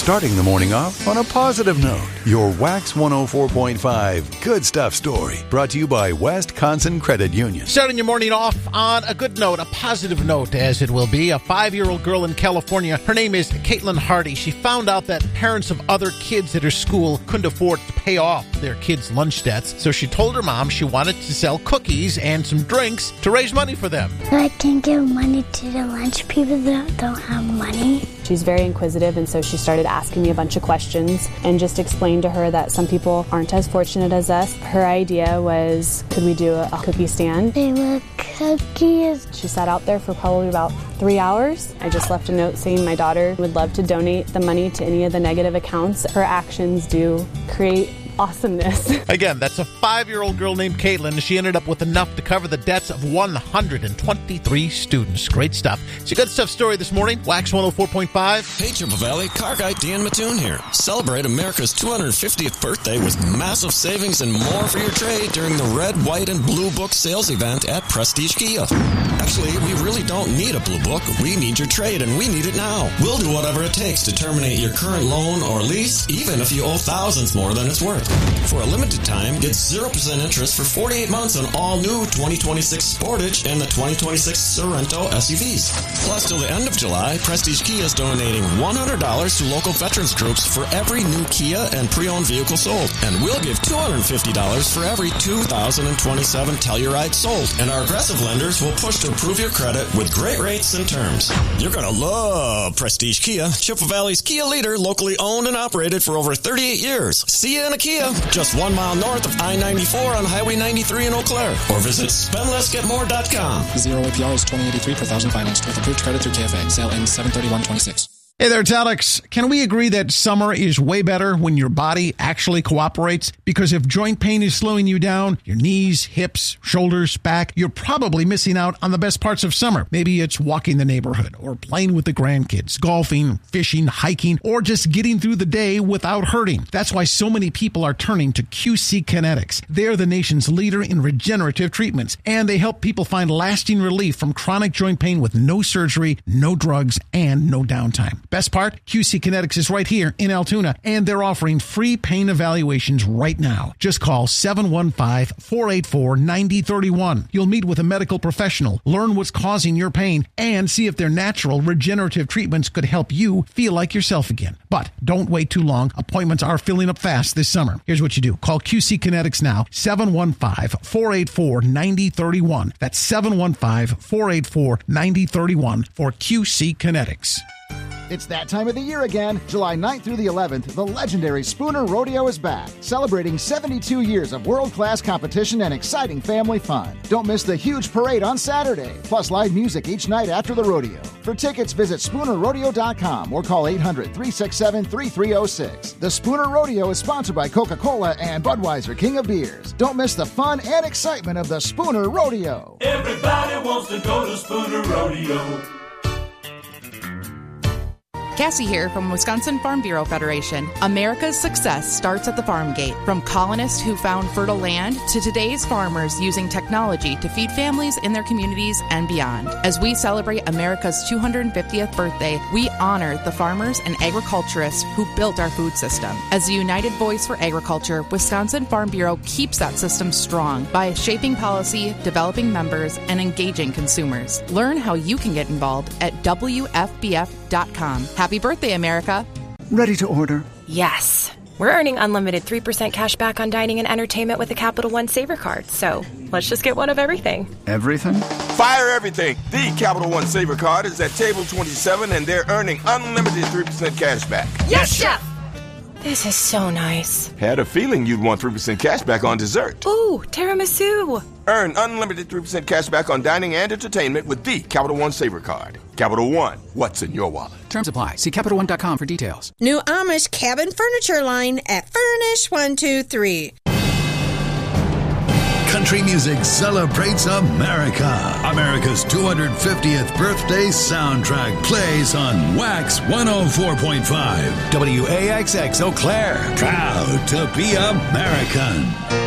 Starting the morning off on a positive note. Your Wax 104.5 Good Stuff story. Brought to you by Wisconsin Credit Union. Starting your morning off on a good note, a positive note as it will be. A 5-year-old girl in California, her name is Caitlin Hardy. She found out that parents of other kids at her school couldn't afford to pay off their kids' lunch debts. So she told her mom she wanted to sell cookies and some drinks to raise money for them. I can give money to the lunch people that don't have money. She's very inquisitive, and so she started asking me a bunch of questions and just explained to her that some people aren't as fortunate as us. Her idea was, could we do a cookie stand? They were cookies. She sat out there for probably about 3 hours. I just left a note saying my daughter would love to donate the money to any of the negative accounts. Her actions do create awesomeness. Again, that's a 5-year-old girl named Caitlin. She ended up with enough to cover the debts of 123 students. Great stuff. It's a Good Stuff story this morning. Wax 104.5. Hey, Triple Valley, car guy Dan Mattoon here. Celebrate America's 250th birthday with massive savings and more for your trade during the red, white, and blue book sales event at Prestige Kia. Actually, we really don't need a blue book. We need your trade, and we need it now. We'll do whatever it takes to terminate your current loan or lease, even if you owe thousands more than it's worth. For a limited time, get 0% interest for 48 months on all new 2026 Sportage and the 2026 Sorento SUVs. Plus, till the end of July, Prestige Kia is donating $100 to local veterans groups for every new Kia and pre-owned vehicle sold. And we'll give $250 for every 2027 Telluride sold. And our aggressive lenders will push to improve your credit with great rates and terms. You're going to love Prestige Kia, Chippewa Valley's Kia leader, locally owned and operated for over 38 years. See you in a Kia. Just 1 mile north of I-94 on Highway 93 in Eau Claire. Or visit spendlessgetmore.com. 0 APR is $20.83 per thousand financed with approved credit through KFA. Sale ends 7/31/26. Hey there, it's Alex. Can we agree that summer is way better when your body actually cooperates? Because if joint pain is slowing you down, your knees, hips, shoulders, back, you're probably missing out on the best parts of summer. Maybe it's walking the neighborhood or playing with the grandkids, golfing, fishing, hiking, or just getting through the day without hurting. That's why so many people are turning to QC Kinetics. They're the nation's leader in regenerative treatments, and they help people find lasting relief from chronic joint pain with no surgery, no drugs, and no downtime. Best part, QC Kinetics is right here in Altoona, and they're offering free pain evaluations right now. Just call 715-484-9031. You'll meet with a medical professional, learn what's causing your pain, and see if their natural regenerative treatments could help you feel like yourself again. But don't wait too long. Appointments are filling up fast this summer. Here's what you do. Call QC Kinetics now, 715-484-9031. That's 715-484-9031 for QC Kinetics. It's that time of the year again. July 9th through the 11th, the legendary Spooner Rodeo is back, celebrating 72 years of world-class competition and exciting family fun. Don't miss the huge parade on Saturday, plus live music each night after the rodeo. For tickets, visit SpoonerRodeo.com or call 800-367-3306. The Spooner Rodeo is sponsored by Coca-Cola and Budweiser, King of Beers. Don't miss the fun and excitement of the Spooner Rodeo. Everybody wants to go to Spooner Rodeo. Cassie here from Wisconsin Farm Bureau Federation. America's success starts at the farm gate. From colonists who found fertile land to today's farmers using technology to feed families in their communities and beyond. As we celebrate America's 250th birthday, we honor the farmers and agriculturists who built our food system. As a united voice for agriculture, Wisconsin Farm Bureau keeps that system strong by shaping policy, developing members, and engaging consumers. Learn how you can get involved at WFBF.com. Happy birthday, America. Ready to order? Yes. We're earning unlimited 3% cash back on dining and entertainment with the Capital One Saver Card. So let's just get one of everything. Everything? Fire everything. The Capital One Saver Card is at table 27, and they're earning unlimited 3% cash back. Yes, Chef! This is so nice. Had a feeling you'd want 3% cash back on dessert. Ooh, tiramisu. Earn unlimited 3% cash back on dining and entertainment with the Capital One Saver Card. Capital One, what's in your wallet? Terms apply. See CapitalOne.com for details. New Amish cabin furniture line at Furnish 123. Country music celebrates America. America's 250th birthday soundtrack plays on Wax 104.5. WAXX Eau Claire. Proud to be American.